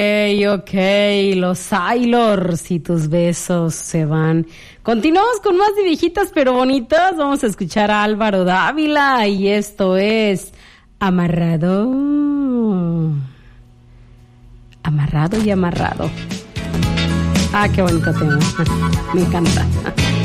Ok, los Sailors y tus besos se van. Continuamos con más de viejitas pero bonitas. Vamos a escuchar a Álvaro Dávila y esto es Amarrado. Amarrado y amarrado. Ah, qué bonito tema. Me encanta.